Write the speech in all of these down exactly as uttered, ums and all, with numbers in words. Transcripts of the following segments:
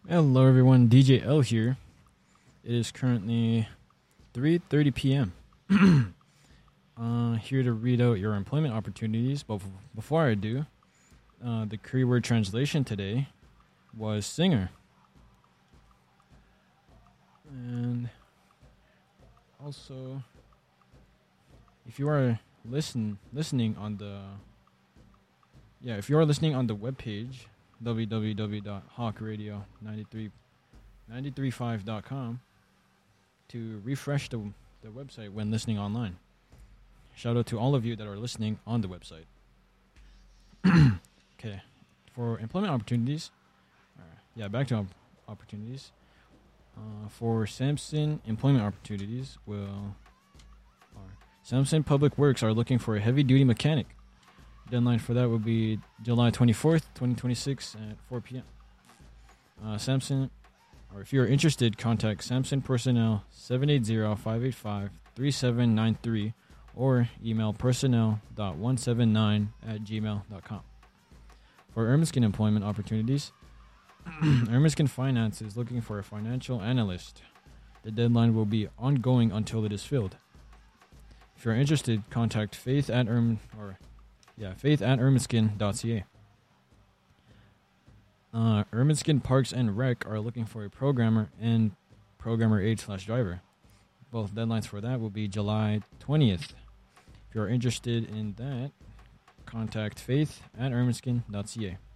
Hello everyone, D J L here. It is currently three thirty p.m. uh, here to read out your employment opportunities, but f- before I do, uh, the keyword translation today was singer. And also, if you are listen listening on the yeah, if you are listening on the webpage w w w dot hawk radio nine three five dot com to refresh the the website when listening online. Shout out to all of you that are listening on the website. Okay, for employment opportunities, uh, yeah, back to op- opportunities. Uh, for Samson employment opportunities, will or Samson Public Works are looking for a heavy-duty mechanic. Deadline for that will be July twenty-fourth, twenty twenty-six at four p.m. Uh, Samson, or if you're interested, contact Samson Personnel seven eight zero, five eight five, three seven nine three or email personnel dot one seven nine at gmail dot com. For Ermiskin employment opportunities, Ermiskin Finance is looking for a financial analyst. The deadline will be ongoing until it is filled. If you're interested, contact Faith at Erm or yeah Faith at ermiskin dot c a. Uh, Ermiskin Parks and Rec are looking for a programmer and programmer aide slash driver. Both deadlines for that will be July twentieth. If you're interested in that, contact Faith at ermiskin dot c a.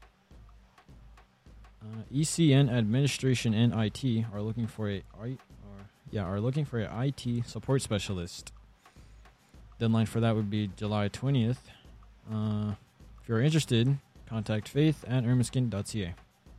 Uh, E C N Administration and I T are looking for a or yeah are looking for a I T support specialist. Deadline for that would be July twentieth. Uh, if you're interested, contact Faith at ermiskin dot c a.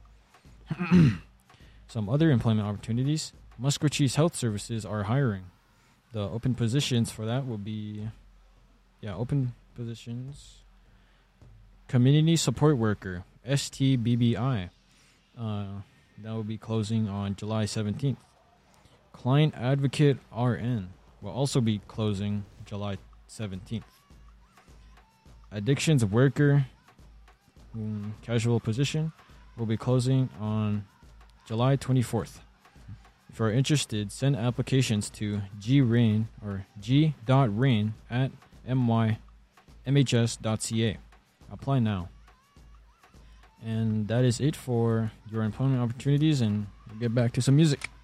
Some other employment opportunities. Musquecheese Health Services are hiring. The open positions for that will be, yeah, open positions. Community Support Worker, S T B B I. Uh, that will be closing on July seventeenth. Client Advocate R N will also be closing July seventeenth. Addictions Worker, um, casual position, will be closing on July twenty-fourth. If you are interested, send applications to grain or g.rain at my mhs dot c a. Apply now. And that is it for your employment opportunities, and we'll get back to some music.